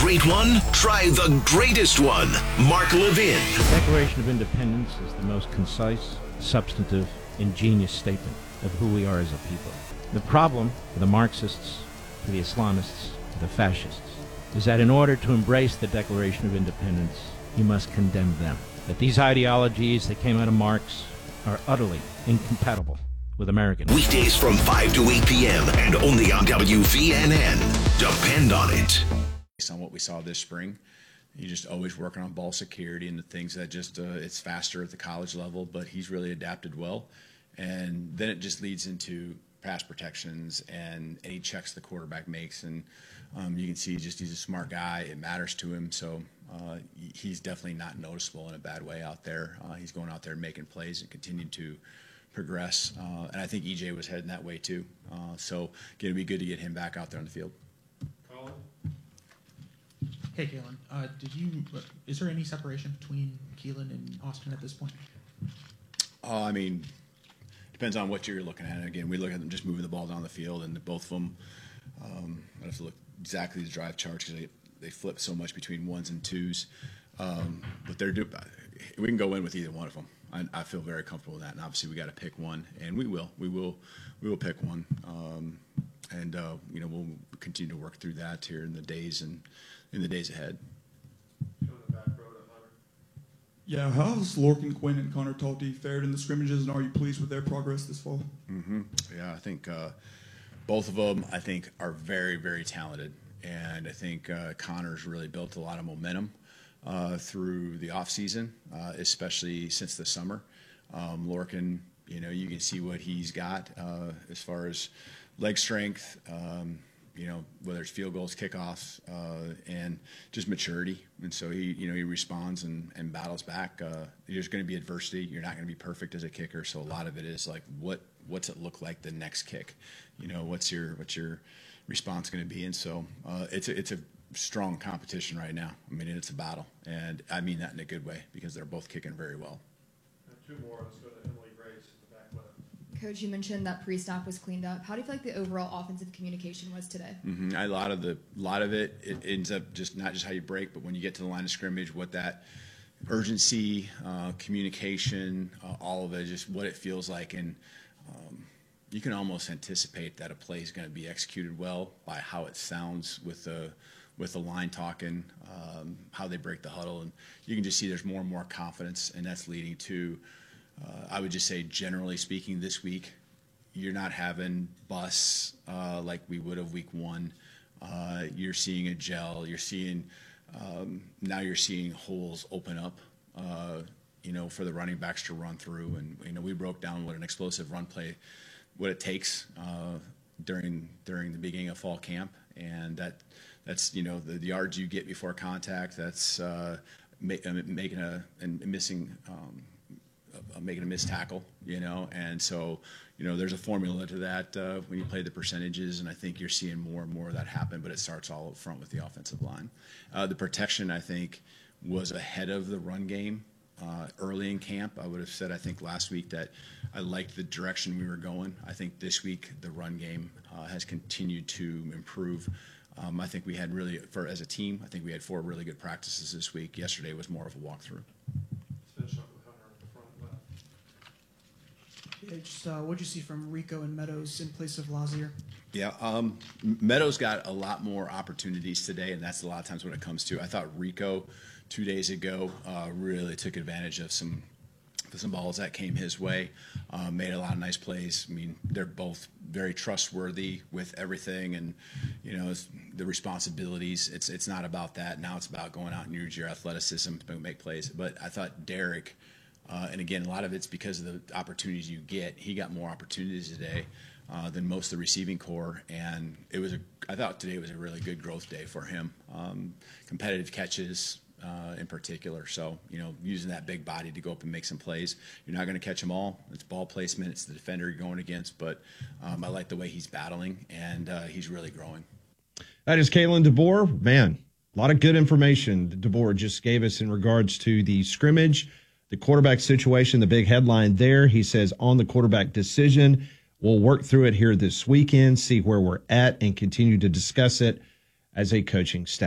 great one? Try the greatest one. Mark Levin. The Declaration of Independence is the most concise, substantive, ingenious statement of who we are as a people. The problem for the Marxists, for the Islamists, for the fascists, is that in order to embrace the Declaration of Independence, you must condemn them. That these ideologies that came out of Marx are utterly incompatible with Americans. Weekdays from 5 to 8 p.m. and only on WVNN. Depend on it. Based on what we saw this spring, he's just always working on ball security and the things that just it's faster at the college level, but he's really adapted well. And then it just leads into pass protections and any checks the quarterback makes. And you can see he's a smart guy. It matters to him. So he's definitely not noticeable in a bad way out there. He's going out there making plays and continuing to progress. And I think EJ was heading that way too. So it'll be good to get him back out there on the field. Colin? Hey, Kalen. Is there any separation between Keelan and Austin at this point? I mean, depends on what you're looking at. Again, we look at them just moving the ball down the field, and both of them, I have to look exactly at the drive charts because they flip so much between ones and twos. But we can go in with either one of them. I feel very comfortable with that, and obviously we got to pick one, and we will pick one, and we'll continue to work through that here in the days ahead. Yeah, how's Lorcan, Quinn, and Connor Talty fared in the scrimmages, and are you pleased with their progress this fall? Yeah, I think both of them, are very, very talented, and I think Connor's really built a lot of momentum through the off season, especially since the summer. Lorcan, you can see what he's got as far as leg strength, whether it's field goals, kickoffs, and just maturity. And so he responds and battles back. There's going to be adversity. You're not going to be perfect as a kicker. So a lot of it is like, what's it look like the next kick? What's your response going to be? And so it's a strong competition right now. I mean, it's a battle, and I mean that in a good way because they're both kicking very well. Two more. Let's go to Emily Grace at the back left. Coach, you mentioned that pre-snap was cleaned up. How do you feel like the overall offensive communication was today? A lot of it ends up just not just how you break, but when you get to the line of scrimmage, what that urgency, communication, all of it, just what it feels like, and you can almost anticipate that a play is going to be executed well by how it sounds with the line talking, how they break the huddle, and you can just see there's more and more confidence, and that's leading to, I would just say, generally speaking, this week, you're not having busts like we would have week one. You're seeing a gel. You're seeing now you're seeing holes open up, for the running backs to run through, and we broke down what an explosive run play, what it takes during the beginning of fall camp, and that's the yards you get before contact. That's making a missed tackle, and so there's a formula to that when you play the percentages, and I think you're seeing more and more of that happen. But it starts all up front with the offensive line. The protection, I think, was ahead of the run game early in camp. I would have said, I think last week, that I liked the direction we were going. I think this week the run game has continued to improve. I think we had as a team, I think we had 4 really good practices this week. Yesterday was more of a walkthrough. Let's finish up with Hunter at the front left. Yeah, just what'd you see from Rico and Meadows in place of Lazier? Yeah, Meadows got a lot more opportunities today, and that's a lot of times when it comes to. I thought Rico 2 days ago really took advantage of some balls that came his way, made a lot of nice plays. I mean, they're both very trustworthy with everything, and the responsibilities. It's not about that now. It's about going out and use your athleticism to make plays. But I thought Derek, and again, a lot of it's because of the opportunities you get. He got more opportunities today than most of the receiving core, and I thought today was a really good growth day for him. Competitive catches. In particular. So, using that big body to go up and make some plays. You're not going to catch them all. It's ball placement. It's the defender you're going against. But I like the way he's battling, and he's really growing. That is Kalen DeBoer. Man, a lot of good information DeBoer just gave us in regards to the scrimmage, the quarterback situation, the big headline there. He says on the quarterback decision, we'll work through it here this weekend, see where we're at, and continue to discuss it as a coaching staff.